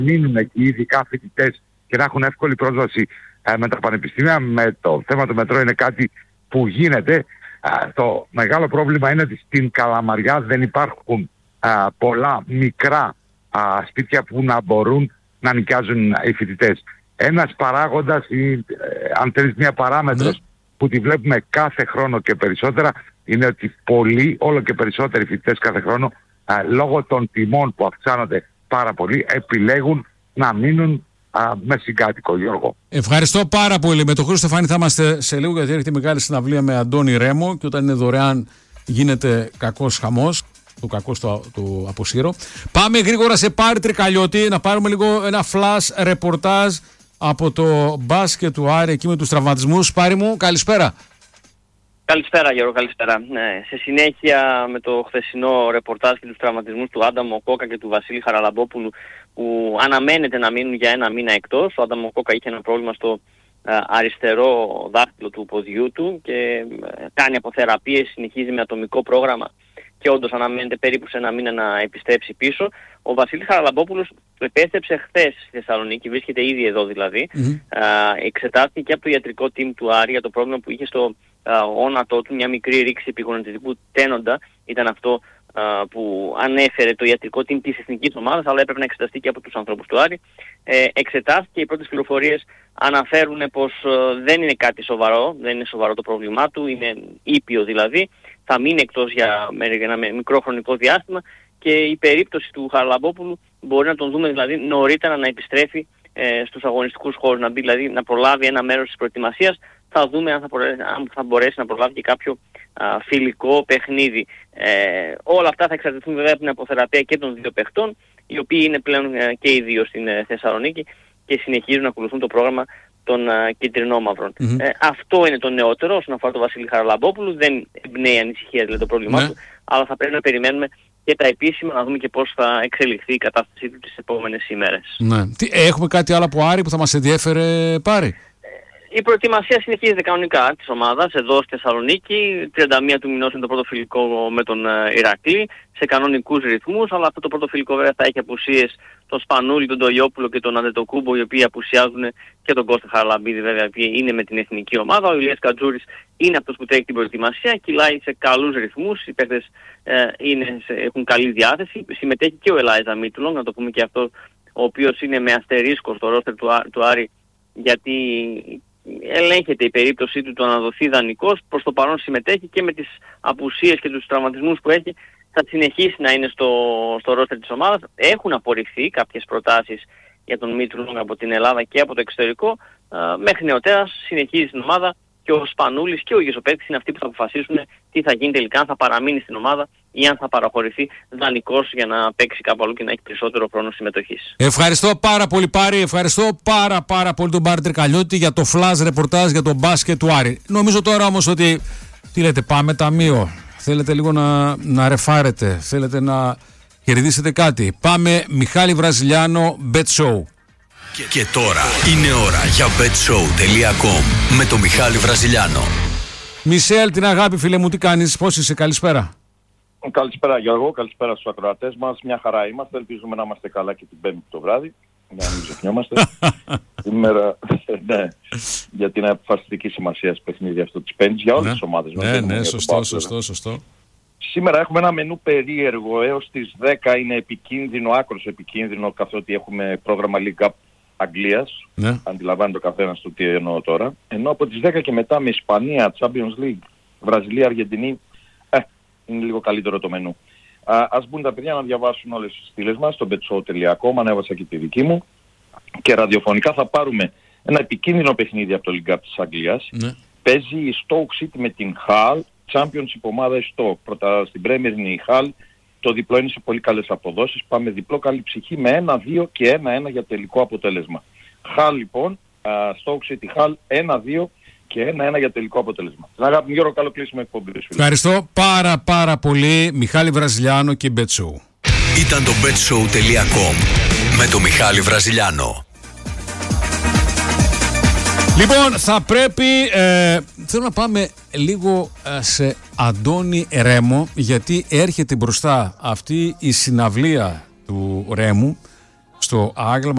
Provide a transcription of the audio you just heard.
μείνουν εκεί, ειδικά φοιτητές, και να έχουν εύκολη πρόσβαση με τα πανεπιστήμια. Με το θέμα του μετρό είναι κάτι που γίνεται. Το μεγάλο πρόβλημα είναι ότι στην Καλαμαριά δεν υπάρχουν πολλά μικρά σπίτια που να μπορούν να νοικιάζουν οι φοιτητές. Ένας παράγοντας, ή αν θέλεις μια παράμετρος που τη βλέπουμε κάθε χρόνο και περισσότερα, είναι ότι πολλοί, όλο και περισσότεροι φοιτητές κάθε χρόνο, λόγω των τιμών που αυξάνονται πάρα πολύ, επιλέγουν να μείνουν με συγκάτοικο, Γιώργο. Ευχαριστώ πάρα πολύ. Με τον Χρήστο Στεφάνη θα είμαστε σε λίγο, γιατί έρχεται μεγάλη συναυλία με Αντώνη Ρέμο, και όταν είναι δωρεάν γίνεται κακός χαμός. Το κακό του αποσύρω. Πάμε γρήγορα σε Πάρη Τρικαλιώτη να πάρουμε λίγο ένα flash ρεπορτάζ από το μπάσκετ του Άρη εκεί με τους τραυματισμούς. Πάρη μου, καλησπέρα. Καλησπέρα Γιώργο, καλησπέρα. Ναι, σε συνέχεια με το χθεσινό ρεπορτάζ και τους τραυματισμούς του Άνταμο Κόκα και του Βασίλη Χαραλαμπόπουλου, που αναμένεται να μείνουν για ένα μήνα εκτός. Ο Άνταμο Κόκα είχε ένα πρόβλημα στο αριστερό δάχτυλο του ποδιού του και κάνει αποθεραπείες, συνεχίζει με ατομικό πρόγραμμα και όντως αναμένεται περίπου σε ένα μήνα να επιστρέψει πίσω. Ο Βασίλης Χαραλαμπόπουλος επέστρεψε χθες στη Θεσσαλονίκη, βρίσκεται ήδη εδώ δηλαδή. Εξετάστηκε και από το ιατρικό team του Άρη για το πρόβλημα που είχε στο γόνατό του, μια μικρή ρήξη επιγονατιστικού τένοντα. Ήταν αυτό που ανέφερε το ιατρικό team της εθνικής ομάδας, αλλά έπρεπε να εξεταστεί και από τους ανθρώπους του Άρη. Εξετάστηκε, οι πρώτες πληροφορίες αναφέρουν πως δεν είναι κάτι σοβαρό, δεν είναι σοβαρό το πρόβλημά του, είναι ήπιο δηλαδή. Θα μείνει εκτός για ένα μικρό χρονικό διάστημα, και η περίπτωση του Χαραλαμπόπουλου μπορεί να τον δούμε δηλαδή νωρίτερα να επιστρέφει στους αγωνιστικούς χώρους, να μπει δηλαδή να προλάβει ένα μέρος της προετοιμασίας. Θα δούμε αν θα μπορέσει να προλάβει και κάποιο φιλικό παιχνίδι. Όλα αυτά θα εξαρτηθούν βέβαια από την αποθεραπεία και των δύο παιχτών, οι οποίοι είναι πλέον και οι δύο στην Θεσσαλονίκη και συνεχίζουν να ακολουθούν το πρόγραμμα των κυτρινόμαυρων. Αυτό είναι το νεότερο όσον αφορά τον Βασίλη Χαραλαμπόπουλου. Δεν εμπνέει ανησυχία δηλαδή το πρόβλημά του, αλλά θα πρέπει να περιμένουμε και τα επίσημα, να δούμε και πώς θα εξελιχθεί η κατάστασή του τις επόμενες ημέρες. Έχουμε κάτι άλλο από Άρη που θα μας ενδιέφερε, Πάρη? Η προετοιμασία συνεχίζεται κανονικά της ομάδας εδώ στη Θεσσαλονίκη. 31 του μηνός είναι το πρώτο φιλικό με τον Ηρακλή, σε κανονικούς ρυθμούς, αλλά αυτό το πρώτο φιλικό βέβαια θα έχει απουσίες τον Σπανούλη, τον Τολιόπουλο και τον Αντετοκούμπο, οι οποίοι απουσιάζουν, και τον Κώστα Χαραλαμπίδη βέβαια, οι οποίοι είναι με την εθνική ομάδα. Ο Ηλίας Κατζούρης είναι αυτός που τρέχει την προετοιμασία, κυλάει σε καλούς ρυθμούς, οι παίκτες έχουν καλή διάθεση. Συμμετέχει και ο Ελάιζα Μίτουλο, να το πούμε και αυτό, ο οποίος είναι με αστερίσκο στο ρόστερ του Άρη, γιατί ελέγχεται η περίπτωσή του το να δοθεί δανεικός. Προς το παρόν συμμετέχει και με τις απουσίες και τους τραυματισμούς που έχει θα συνεχίσει να είναι στο ρόστερ της ομάδας. Έχουν απορριφθεί κάποιες προτάσεις για τον Μήτρου από την Ελλάδα και από το εξωτερικό. Μέχρι νεοτέρας συνεχίζει στην ομάδα, και ο Σπανούλης και ο Γεσοπέκτης είναι αυτοί που θα αποφασίσουν τι θα γίνει τελικά, αν θα παραμείνει στην ομάδα ή αν θα παραχωρηθεί δανεικός για να παίξει κάπου αλλού και να έχει περισσότερο χρόνο συμμετοχής. Ευχαριστώ πάρα πολύ, Πάρη. Ευχαριστώ πάρα πολύ τον Πάρη Τρικαλιώτη για το flash ρεπορτάζ για τον μπάσκετ του Άρη. Νομίζω τώρα όμως ότι, τι λέτε, πάμε ταμείο. Θέλετε λίγο να ρεφάρετε, θέλετε να κερδίσετε κάτι. Πάμε Μιχάλη Βραζιλιάνο, Bet Show. Και τώρα είναι ώρα για betshow.com με τον Μιχάλη Βραζιλιάνο. Μισελ, την αγάπη, φίλε μου, τι κάνεις, πώς είσαι, καλησπέρα? Καλησπέρα Γιώργο, καλησπέρα στους ακροατές μας. Μια χαρά είμαστε, ελπίζουμε να είμαστε καλά και την Πέμπτη το βράδυ, για να μην ξεχνιόμαστε. Σήμερα, ναι, γιατί είναι αποφασιστική σημασία στο παιχνίδι αυτό της Πέμπτης για όλες τις ομάδες. Ναι, σωστό. Σήμερα έχουμε ένα μενού περίεργο, έως τις 10 είναι επικίνδυνο, άκρως επικίνδυνο, καθότι έχουμε πρόγραμμα League Cup Αγγλίας, αντιλαμβάνει το καθένας του τι εννοώ τώρα, ενώ από τις 10 και μετά με Ισπανία, Champions League, Βραζιλία, Αργεντινή, είναι λίγο καλύτερο το μενού. Ας μπουν τα παιδιά να διαβάσουν όλες τις στήλες μας στο betshow.com, ανέβασα και τη δική μου, και ραδιοφωνικά θα πάρουμε ένα επικίνδυνο παιχνίδι από το League Cup της Αγγλίας. Παίζει η Stoke City με την Hull, Championship ομάδα η Stoke. Πρώτα στην Premier είναι η Hull, το διπλό είναι σε πολύ καλές αποδόσεις. Πάμε διπλό καλή ψυχή με 1-2 και 1-1 για τελικό αποτέλεσμα. Hull λοιπόν, Stoke City Hull 1-2 και 1-1 για τελικό αποτέλεσμα. Την αγάπη μου Γιώργο, καλό κλείσιμο εκπομπή. Ευχαριστώ πάρα πολύ, Μιχάλη Βραζιλιάνο και Bet Show. Ήταν το betshow.com με τον Μιχάλη Βραζιλιάνο. Λοιπόν, θα πρέπει, θέλω να πάμε λίγο σε Αντώνη Ρέμο, γιατί έρχεται μπροστά αυτή η συναυλία του Ρέμου στο άγλμα